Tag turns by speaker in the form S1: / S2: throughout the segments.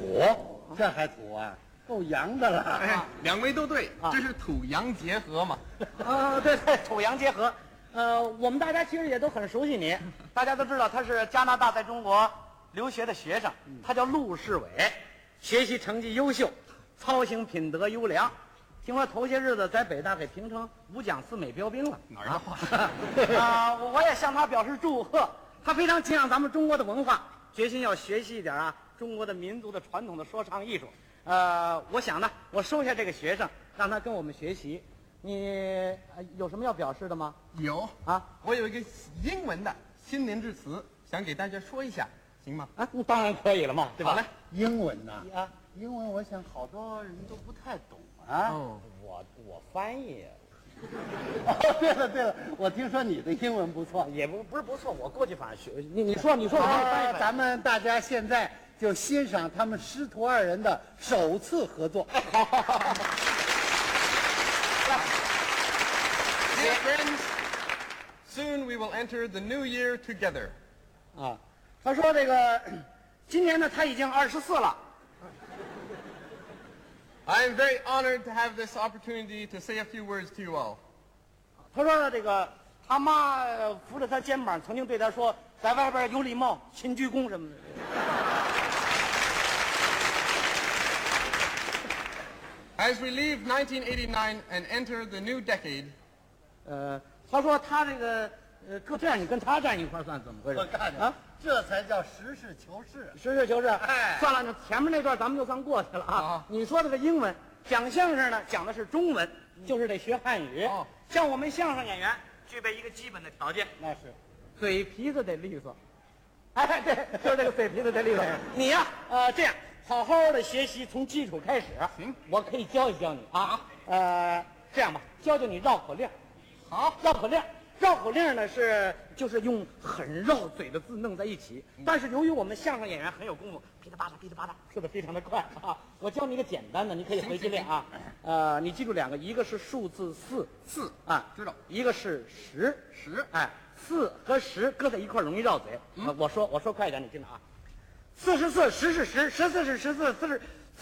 S1: 这还土啊？够洋的了。
S2: 哎，两位都对，这是土洋结合嘛。
S3: 对，土洋结合。我们大家其实也都很熟悉你，大家都知道他是加拿大在中国留学的学生，他叫陆世伟，学习成绩优秀，操行品德优良。听说头些日子在北大给评成5讲4美标兵了。
S2: 哪儿的话？
S3: 我也向他表示祝贺。他非常敬仰咱们中国的文化，决心要学习一点中国的民族的传统的说唱艺术。我想呢，我收下这个学生，让他跟我们学习。你有什么要表示的吗？
S2: 有啊，我有一个英文的新年致辞，想给大家说一下，行吗？
S3: 当然可以了嘛，对吧？
S2: 好嘞，
S1: 英文呐，英文我想好多人都不太懂啊。
S3: 我翻译。
S1: 对了，我听说你的英文不错，
S3: 也不是不错，我过去反正学。你说，我翻译。
S1: 咱们大家现在就欣赏他们师徒二人的首次合作。
S2: Dear friends, soon we will enter the new year together.
S3: 他说这个，今年呢他已经24了。
S2: I am very honored to have this opportunity to say a few words to you all.
S3: 他说这个他妈扶着他肩膀，曾经对他说，在外边有礼貌，勤鞠躬什么的。
S2: As we leave 1989 and enter the new decade.
S3: 他说他这个搁这样，你跟他站一块算怎么回事？
S1: 我看着这才叫实事求是。
S3: 实事求是。
S1: 哎，
S3: 算了，那前面那段咱们就算过去了啊。你说的是英文，讲相声呢讲的是中文，就是得学汉语。像我们相声演员具备一个基本的条件，
S1: 那是
S3: 嘴皮子得利索。哎，对，就是这个嘴皮子得利索。你呀，这样好好的学习，从基础开始。
S2: 行，
S3: 我可以教一教你啊。这样吧，教你绕口令。
S2: 好，
S3: 绕口令。绕口令呢就是用很绕嘴的字弄在一起，但是由于我们相声演员很有功夫，噼里啪啦噼里啪啦说的非常的快啊。我教你一个简单的，你可以回去练啊。你记住2个，一个是数字4啊，
S2: 知道，
S3: 一个是10，哎，4和10搁在一块容易绕嘴。我说快一点，你听着啊。44，10是10，14是14，40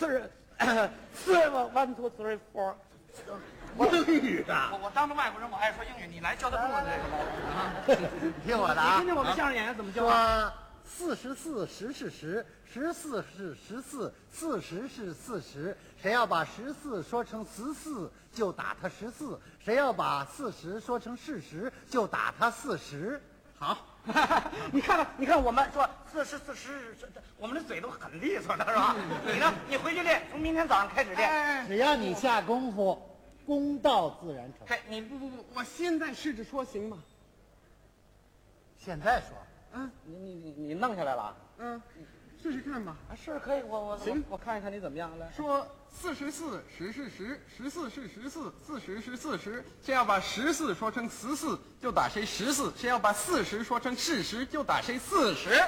S3: 1 2 3 4。
S1: 英语啊！
S3: 我当着外国人，我爱说英语，你来教他中文这个。
S1: 你听我的啊！
S3: 你听听我们相声演员怎么教
S1: 说44，10是10，14是14，40是40。谁要把14说成14，就打他14；谁要把40说成40，就打他40。
S3: 好，你看，我们说40，我们的嘴都很利索的是吧？你呢？你回去练，从明天早上开始练。
S1: 只要你下功夫，功到自然成。
S3: 对，你
S2: 不，我现在试着说行吗？
S1: 现在说，
S3: 你弄下来了？
S2: 试试看吧。
S3: 是可以，行，我看一看你怎么样来。
S2: 说44，10是10，14是14，40是40。谁要把14说成14，就打谁14；谁要把40说成40，就打谁40。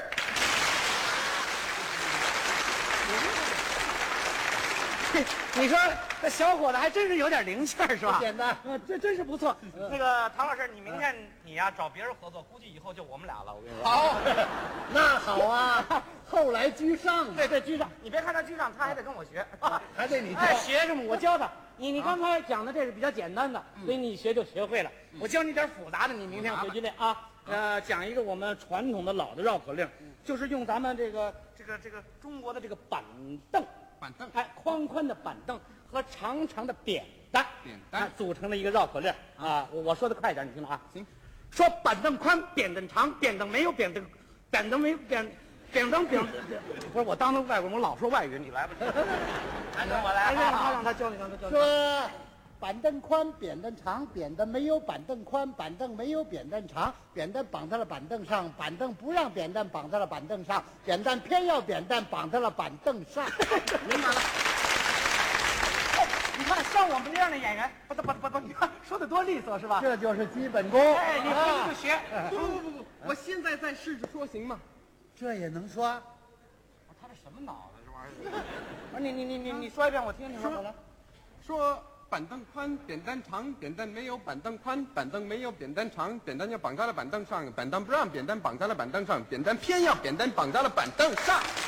S3: 你说这小伙子还真是有点灵气儿，是吧？
S1: 简单，
S3: 这真是不错。那个唐老师，你明天你呀找别人合作，估计以后就我们俩了。我跟你说。
S1: 好，那好啊，后来居上。
S3: 对，居上。你别看他居上，他还得跟我学，
S1: 还得你教。
S3: 学什么？我教他。你刚才讲的这是比较简单的，所以你一学就学会了。我教你点复杂的，你明天回去练啊。讲一个我们传统的老的绕口令，就是用咱们这个中国的这个板凳。宽宽的板凳和长长的扁担组成了一个绕口令啊。我说的快一点，你听着啊。
S2: 行，
S3: 说板凳宽，扁凳长，扁凳没有扁凳，扁凳没有扁凳。不是我当着外国人，我老说外语，你来吧。我来，让他教你。
S1: 说板凳宽，扁担长，扁担没有板凳宽，板凳没有扁担长，扁担绑在了板凳上，板凳不让扁担绑在了板凳上，扁担偏要扁担绑在了板凳上。
S3: 明白了。你看，像我们这样的演员，不，你看说的多利索是吧？
S1: 这就是基本功。
S3: 哎，你回去就学。
S2: 不，我现在再试着说行吗？
S1: 这也能说？
S3: 他这什么脑子这玩意儿？你说一遍我听听。
S2: 说板凳宽，扁担长，扁担没有板凳宽，板凳没有扁担长，扁担要绑在了板凳上，板凳不让扁担绑在了板凳上，扁担偏要扁担绑在了板凳上。